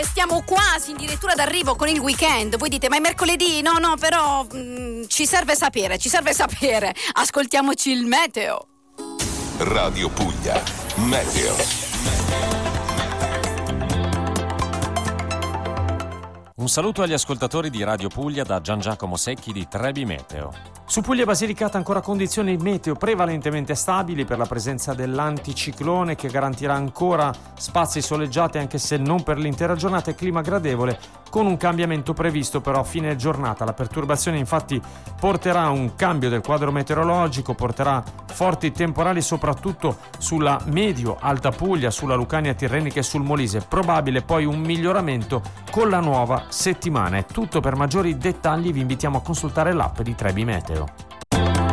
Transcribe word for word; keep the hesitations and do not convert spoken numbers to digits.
stiamo quasi addirittura d'arrivo con il weekend. Voi dite, ma è mercoledì? No, no, però mh, ci serve sapere, ci serve sapere. Ascoltiamoci il meteo. Radio Puglia, meteo. Un saluto agli ascoltatori di Radio Puglia da Gian Giacomo Secchi di Trebi Meteo. Su Puglia e Basilicata ancora condizioni meteo prevalentemente stabili per la presenza dell'anticiclone che garantirà ancora spazi soleggiati anche se non per l'intera giornata e clima gradevole, con un cambiamento previsto però a fine giornata. La perturbazione infatti porterà un cambio del quadro meteorologico, porterà forti temporali soprattutto sulla medio-alta Puglia, sulla Lucania tirrenica e sul Molise. Probabile poi un miglioramento con la nuova settimana. È tutto. Per maggiori dettagli vi invitiamo a consultare l'app di Trebi Meteo.